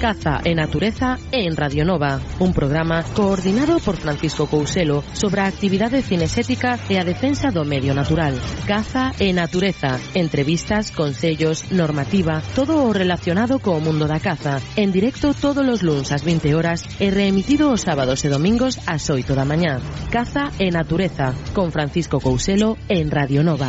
Caza e Natureza en Radio Nova, un programa coordinado por Francisco Couselo sobre a actividade cinexética e a defensa do medio natural. Caza e Natureza, entrevistas, consellos, normativa, todo o relacionado co mundo da caza, en directo todos os luns ás 20 horas e reemitido os sábados e domingos ás 8 da mañá. Caza e Natureza, con Francisco Couselo en Radio Nova.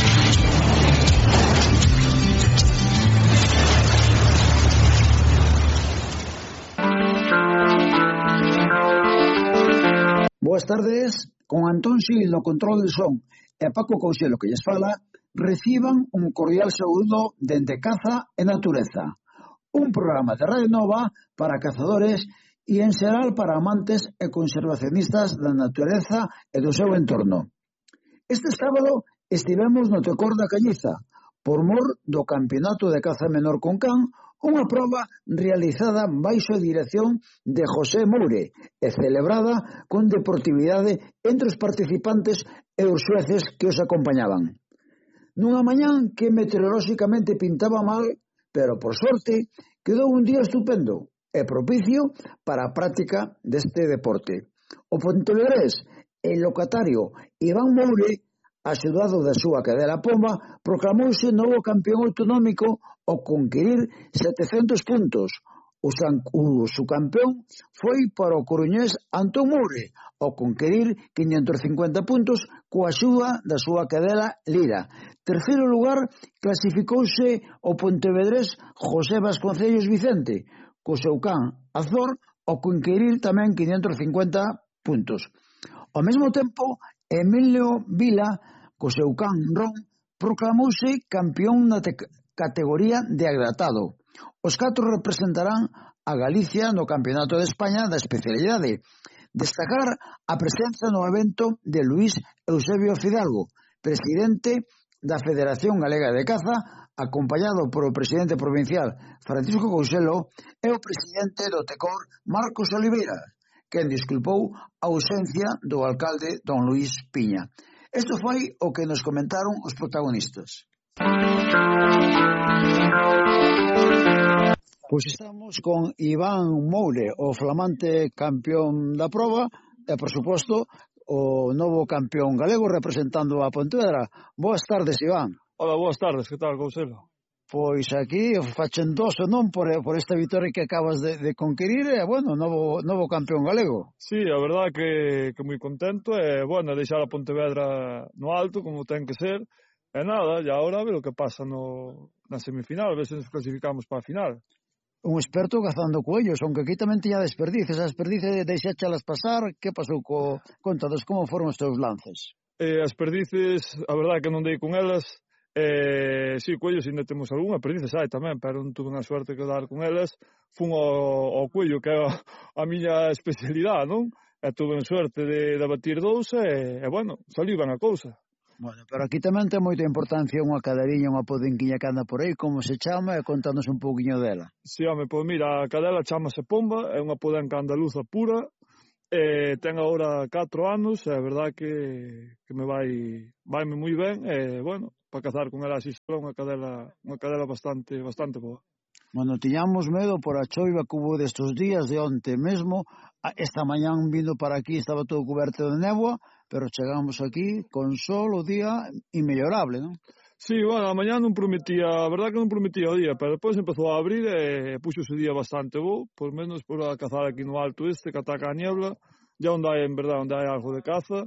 Boas tardes, con Antón Xil no control de son e Paco Couselo que lles fala, reciban un cordial saúdo dende Caza e Natureza, un programa de Radio Nova para cazadores e en xeral para amantes e conservacionistas da natureza e do seu entorno. Este sábado estivemos no Tecor da Cañiza, por mor do Campeonato de Caza Menor con Can, unha proba realizada baixo a dirección de José Moure e celebrada con deportividade entre os participantes e os xueces que os acompañaban. Nunha mañán que meteorolóxicamente pintaba mal, pero por sorte quedou un día estupendo e propicio para a práctica deste deporte. O pontevedrés e locatario Iván Moure, axudado da súa cadela Pomba, proclamouse novo campeón autonómico ao conquirir 700 puntos. O subcampeón foi para o coruñés Antón Moure, ao conquirir 550 puntos coa axuda da súa cadela Lira. Terceiro lugar clasificouse o pontevedrés José Vasconcellos Vicente, co seu can Azor, ao conquirir tamén 550 puntos. Ao mesmo tempo, Emilio Vila, co seu can Ron, proclamouse campeón na categoría de agratado. Os catro representarán a Galicia no Campeonato de España da especialidade. Destacar a presenza no evento de Luís Eusebio Fidalgo, presidente da Federación Galega de Caza, acompañado polo presidente provincial Francisco Couselo e o presidente do Tecor Marcos Oliveira, quen disculpou a ausencia do alcalde don Luís Piña. Isto foi o que nos comentaron os protagonistas. Pois estamos con Iván Moure, o flamante campeón da proba e, por suposto, o novo campeón galego representando a Pontevedra. Boas tardes, Iván. Hola, boas tardes, que tal, Couselo? Pois aquí fachendoso, non, por esta vitória que acabas de conquirir, e, bueno, novo campeón galego. Sí, a verdad que moi contento, e, bueno, deixar a Pontevedra no alto, como ten que ser, e nada, e agora a ver o que pasa na semifinal, a ver se nos clasificamos para a final. Un experto cazando coellos, aunque aquí tamén tiña desperdices, as perdices deixáchalas pasar, que pasou contados, como foron os teus lances? As perdices, a verdad que non dei con elas. Sí, coellos ainda temos algunha, perdices hai tamén, pero non tuve a suerte que dar con elas. Fun ao coello, que é a miña especialidade, non? E tuve a suerte de batir dous e bueno, saliu ben a cousa. Bueno, pero aquí tamén ten moita importancia unha caderiña, unha podenquiña que anda por aí, como se chama, e contanos un pouquiño dela. Sí, home, pois mira, a cadela chamase Pomba, é unha podenca andaluza pura, ten agora 4 anos, e a verdad que me vaime moi ben, e bueno, para cazar con ela así só unha cadela bastante boa. Bueno, tiñamos medo por a choiva que hubo destes días, de onte mesmo, esta mañán vindo para aquí estaba todo coberto de néboa, pero chegamos aquí con sol o día inmellorable, non? Sí, bueno, a mañá non prometía, a verdad que non prometía o día, pero depois empezou a abrir e puxo o día bastante bo, por menos por a cazar aquí no alto que ataca a niebla, ya onde hai, en verdad, onde hai algo de caza,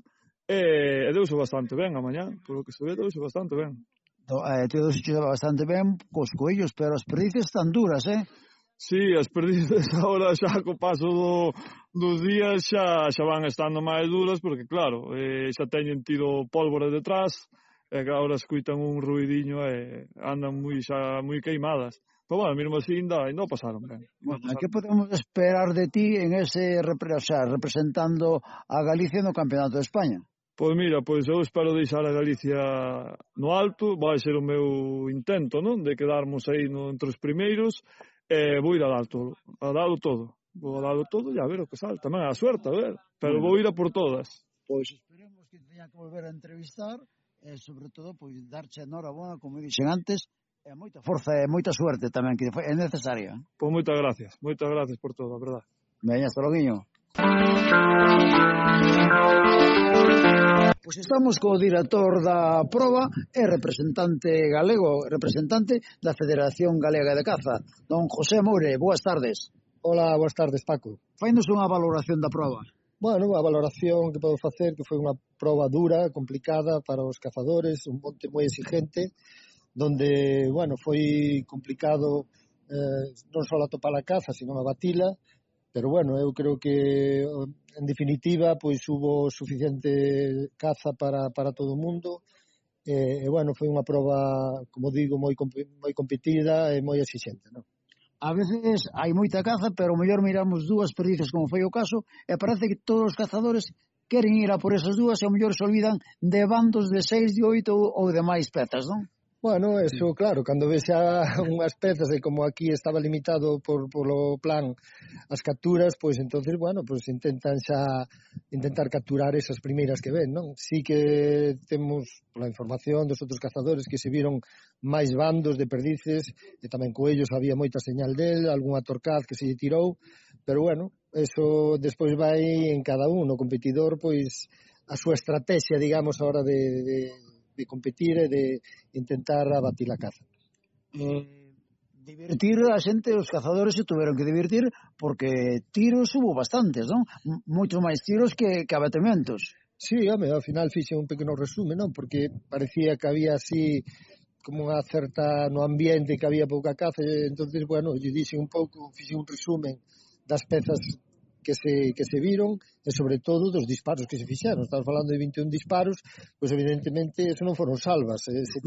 e deuse bastante ben a mañá, por lo que se ve, deuse bastante ben. Te deuse bastante ben cos coellos, pero as perdices están duras, Sí, as perdices agora xa co paso dos días xa van estando máis duras, porque claro, xa teñen tido pólvora detrás, e agora escuitan un ruidiño e andan moi queimadas. Pero bueno, mesmo así ainda pasaron ben. Bueno, que podemos esperar de ti en ese, representando a Galicia no Campeonato de España? Pois mira, eu espero deixar a Galicia no alto, vai ser o meu intento, non? De quedarmos aí entre os primeiros, e vou ir a dalo todo. Vou a dalo todo e a ver o que sale. Tamén a suerte, a ver, pero vou ir a por todas. Pois esperemos que teña que volver a entrevistar, e sobre todo, darche enhorabuena, como dixen antes, E moita forza e moita suerte tamén, que é necesaria. Pois moitas gracias por todo, a verdade. Veña, hasta loguiño. Pois estamos co director da proba e representante galego, representante da Federación Galega de Caza, don José Moure. Boas tardes. Hola, boas tardes, Paco. Fainos unha valoración da proba. Bueno, a valoración que podo facer que foi unha proba dura, complicada para os cazadores, un monte moi exigente, donde, bueno, foi complicado non só atopar a caza, sino a batila, pero, bueno, eu creo que, en definitiva, pois hubo suficiente caza para todo o mundo, e, bueno, foi unha proba, como digo, moi competida e moi exigente, non? A veces hai moita caza, pero mellor miramos dúas perdices, como foi o caso, e parece que todos os cazadores queren ir a por esas dúas e ao mellor se olvidan de bandos de 6, de 8 ou de máis pezas, non? Bueno, eso, claro, cando ves xa unhas pezas e como aquí estaba limitado polo plan as capturas, pois entonces, bueno, pois intentar capturar esas primeiras que ven, non? Sí que temos, pola información dos outros cazadores, que se viron máis bandos de perdices, e tamén coellos había moita señal del, algunha torcaz que se lle tirou, pero bueno, eso despois vai en cada un, o competidor, pois a súa estrategia, digamos, a hora de competir e de intentar abatir a caza. Divertir a xente, os cazadores se tuveron que divertir porque tiros hubo bastantes, non? Moitos máis tiros que abatementos. Sí, home, ao final fixe un pequeno resume, non? Porque parecía que había así como unha certa no ambiente que había pouca caza, e entonces, bueno, lle dixe un pouco, fixe un resumen das pezas que se viron e sobre todo dos disparos que se fixeron. Estamos falando de 21 disparos, pois evidentemente eso non foron salvas, se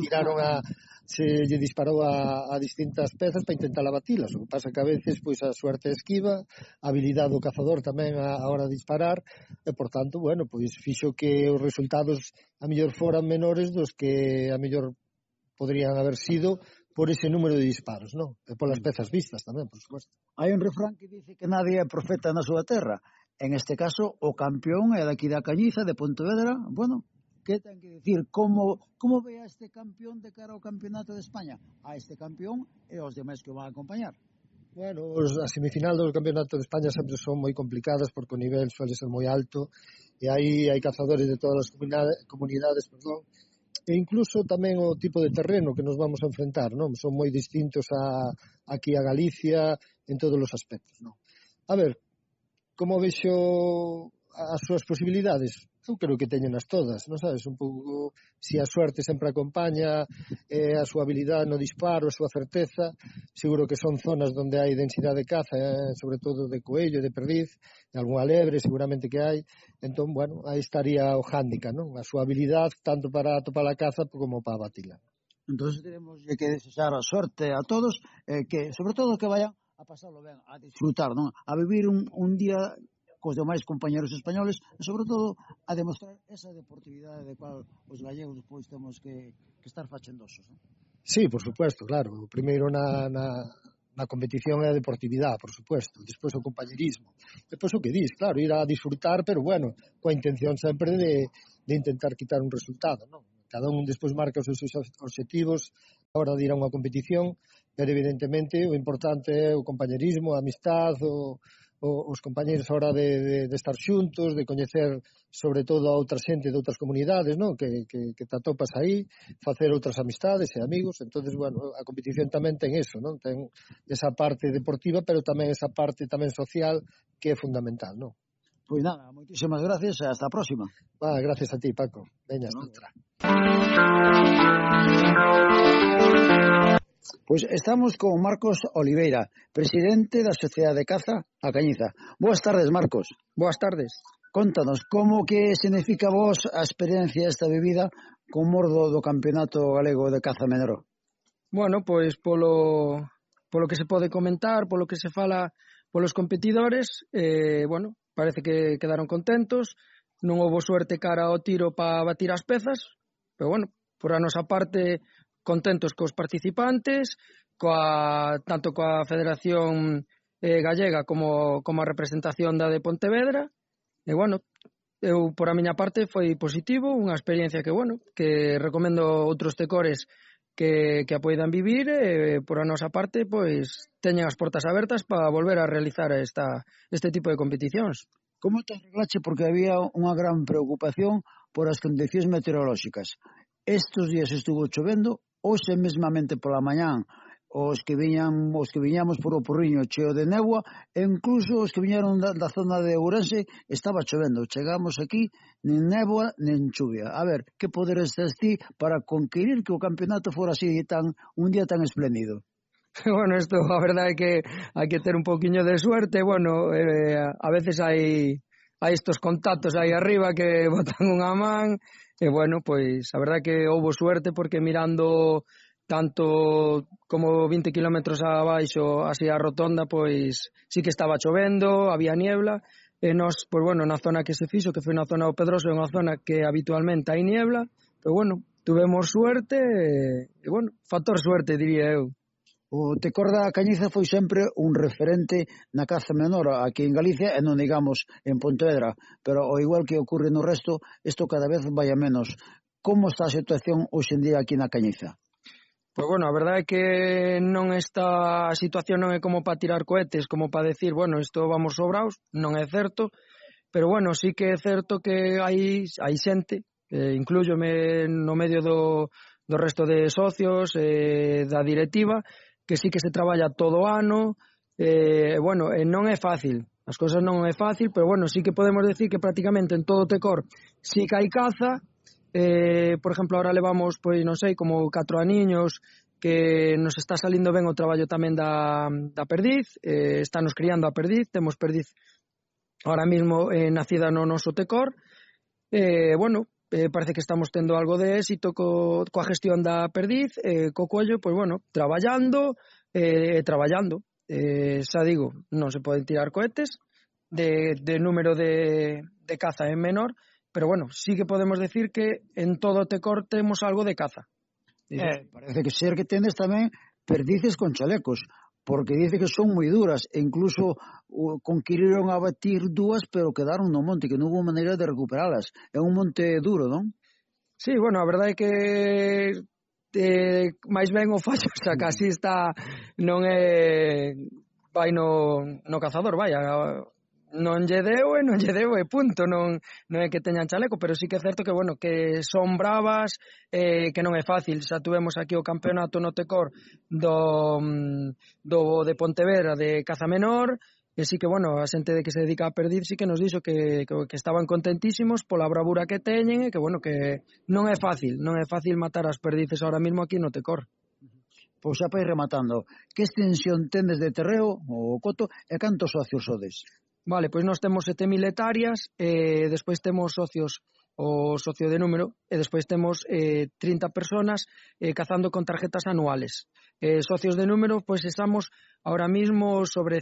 lle disparou a distintas pezas para intentar abatilas. O que pasa que a veces pois a suerte esquiva, a habilidade do cazador tamén a hora de disparar e por tanto, bueno, pois fixo que os resultados a mellor foran menores dos que a mellor podrían haber sido por ese número de disparos, non? E polas pezas vistas tamén, por suposto. Hai un refrán que dice que nadie é profeta na súa terra. En este caso, o campeón é daqui da Cañiza, de Pontevedra. Bueno, que ten que dicir? Como ve a este campeón de cara ao campeonato de España? A este campeón e aos demais que o van a acompañar. Bueno, a semifinal do campeonato de España sempre son moi complicadas porque o nivel suele ser moi alto e aí hai cazadores de todas as comunidades, e incluso tamén o tipo de terreno que nos vamos a enfrentar, non? Son moi distintos aquí a Galicia en todos os aspectos, non? A ver, como vexo as súas posibilidades? Eu creo que teñenas todas, non sabes? Un pouco, se a suerte sempre acompaña, a súa habilidade no disparo, a súa certeza, seguro que son zonas onde hai densidade de caza, sobre todo de coello, de perdiz, de algunha lebre, seguramente que hai. Entón, bueno, aí estaría o hándicap, non? A súa habilidade, tanto para atopar a caza como para abatila. Entón, tenemos que desexar a sorte a todos, que, sobre todo, que vayan a pasarlo ben, a disfrutar, non? A vivir un día cos demais compañeros españoles e, sobre todo, a demostrar esa deportividade de cual os gallegos depois temos que estar fachendosos, non? Sí, por supuesto, claro. O primeiro na competición é a deportividade, por supuesto. Despois o compañerismo. Despois o que dis, claro, ir a disfrutar, pero bueno, coa intención sempre de intentar quitar un resultado, non? Cada un despois marca os seus obxectivos a hora de ir a unha competición, pero evidentemente o importante é o compañerismo, a amistad, os compañeros a hora de estar xuntos, de coñecer sobre todo a outra xente de outras comunidades, non? Que te atopas aí, facer outras amistades e amigos. Entonces, bueno, a competición tamén ten eso, non? Ten esa parte deportiva, pero tamén esa parte tamén social que é fundamental, non? Pois nada, moitísimas gracias e hasta a próxima. Gracias a ti, Paco. Veña, hasta outra. Pois estamos con Marcos Oliveira, presidente da Sociedade de Caza A Cañiza. Boas tardes, Marcos. Boas tardes. Contanos, como que significa vos a experiencia esta vivida con mordo do Campeonato Galego de Caza Menor? Bueno, pois polo que se pode comentar, polo que se fala polos competidores, bueno, parece que quedaron contentos, non houbo suerte cara ao tiro para batir as pezas, pero bueno, por a nosa parte contentos cos participantes, tanto coa Federación Gallega como a representación da de Pontevedra. E bueno, eu por a miña parte foi positivo, unha experiencia que, bueno, que recomendo outros tecores que poidan vivir, por a nosa parte, pois teñen as portas abertas para volver a realizar este tipo de competicións. Como te arreglache? Porque había unha gran preocupación por as condicións meteorolóxicas. Estes días estuvo chovendo, hoxe mesmamente pola mañán, os que viñamos por o Porriño cheo de néboa, e incluso os que viñeron da zona de Ourense estaba chovendo. Chegamos aquí, nin néboa, nin chuvia. A ver, que poderes tes ti para conquerir que o campeonato fora así un día tan espléndido? Bueno, isto a verdade é que hai que ter un poquinho de suerte. Bueno, a veces hai estos contactos aí arriba que botan unha man, e bueno, pois a verdade é que houbo suerte, porque mirando tanto como 20 kilómetros abaixo así a rotonda, pois sí que estaba chovendo, había niebla, e nós, pois bueno, na zona que se fixo, que foi na zona do Pedroso, é unha zona que habitualmente hai niebla, pero bueno, tuvemos suerte, e bueno, factor suerte, diría eu. O Tecor da Cañiza foi sempre un referente na caza menor aquí en Galicia e non digamos en Pontevedra, pero ao igual que ocorre no resto, isto cada vez vai a menos. Como está a situación hoxe en día aquí na Cañiza? Pois bueno, a verdade é que a situación non é como para tirar cohetes, como para decir, bueno, isto vamos sobraos, non é certo, pero bueno, sí que é certo que hai xente, inclúyome no medio do resto de socios, da directiva, que sí que se traballa todo o ano, bueno, non é fácil, as cousas non é fácil, pero bueno, sí que podemos decir que prácticamente en todo o Tecor sí que hai caza. Por exemplo, ahora levamos, pois non sei, como 4 aniños que nos está salindo ben o traballo tamén da perdiz, estános criando a perdiz, temos perdiz ahora mismo nacida no noso Tecor, bueno, parece que estamos tendo algo de éxito coa gestión da perdiz, co collo, pois bueno, traballando, xa digo, non se poden tirar cohetes, de número de caza é menor, pero bueno, sí que podemos decir que en todo o Tecor temos algo de caza. Parece que ser que tendes tamén perdices con chalecos, porque dice que son moi duras, e incluso conquiriron a batir 2, pero quedaron no monte, que non houve maneira de recuperalas. É un monte duro, non? Sí, bueno, a verdade é que máis ben o fallo, xa casi está, non é, vai no cazador, vaya, non lle deu e punto, non é que teñan chaleco, pero sí que é certo que, bueno, que son bravas, que non é fácil. Xa tuvemos aquí o campeonato no Tecor de Pontevedra de caza menor, e sí que, bueno, a xente de que se dedica a perdiz sí que nos dixo que estaban contentísimos pola bravura que teñen, e que, bueno, que non é fácil matar as perdices ahora mismo aquí no Tecor. Pois xa para ir rematando, que extensión tendes de terreo, o coto, e cantos socios sodes? Vale, pois nós temos 7.000 hectáreas, despois temos socios, o socio de número, e despois temos 30 personas cazando con tarjetas anuales. Socios de número, pois estamos ahora mismo sobre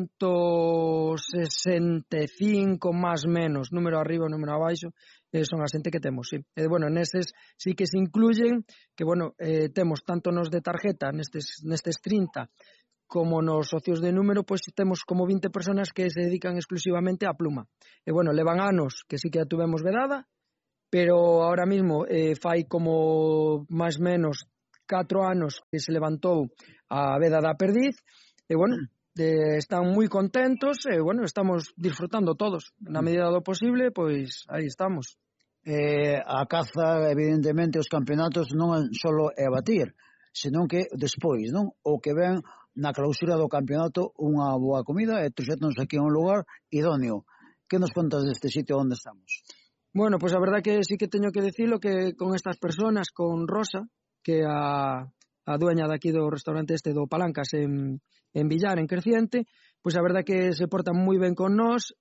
165 máis menos, número arriba, número abaixo, son a xente que temos, sí. Bueno, nestes sí que se incluyen, que bueno, temos tanto nos de tarjeta, nestes 30, como nos socios de número, pois temos como 20 personas que se dedican exclusivamente á pluma. E bueno, levan anos que sí que a tuvemos vedada, pero ahora mismo fai como máis menos 4 anos que se levantou a veda da perdiz, e bueno, están moi contentos, e bueno, estamos disfrutando todos. Na medida do posible, pois aí estamos. A caza, evidentemente, os campeonatos non só é batir, senón que despois, non? O que ven na clausura do campeonato unha boa comida e trouxétonos aquí a un lugar idóneo. Que nos contas deste sitio onde estamos? Bueno, pois a verdad que sí que teño que decirlo, que con estas personas, con Rosa, que é a dueña daqui do restaurante do Palancas en Villar, en Creciente, pois a verdad que se portan moi ben con nós,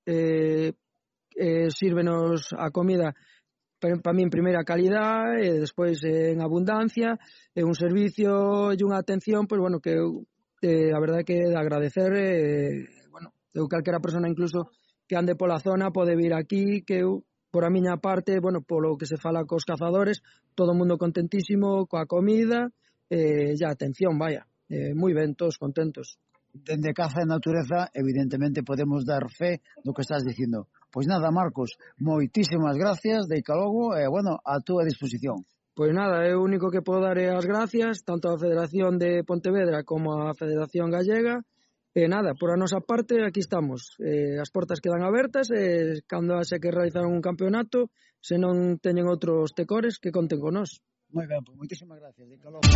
sírvenos a comida para min primeira calidad, e despois en abundancia, e un servicio e unha atención, pois bueno, que a verdade que de agradecer, bueno, eu calquera persona incluso que ande pola zona pode vir aquí, que eu, por a miña parte, bueno, polo que se fala cos cazadores, todo o mundo contentísimo coa comida, e a atención, vaya, moi ben, todos contentos. Dende Caza e Natureza, evidentemente, podemos dar fe do que estás dicindo. Pois nada, Marcos, moitísimas gracias, deica logo, e, bueno, a túa disposición. Pois nada, é o único que podo dar as gracias tanto á Federación de Pontevedra como á Federación Gallega. E nada, por a nosa parte, aquí estamos. As portas quedan abertas e cando haxe que realizar un campeonato, se non teñen outros tecores, que conten con nós. Moi ben, pois moitísimas gracias.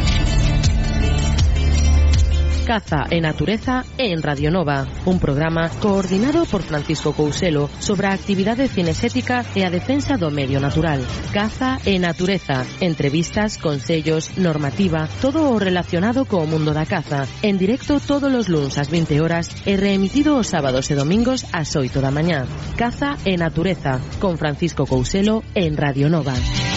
Caza e Natureza en Radio Nova, un programa coordinado por Francisco Couselo sobre a actividade cinexética e a defensa do medio natural. Caza e Natureza, entrevistas, consellos, normativa, todo o relacionado co mundo da caza, en directo todos os luns ás 20 horas e reemitido os sábados e domingos ás 8 da mañá. Caza e Natureza, con Francisco Couselo en Radio Nova.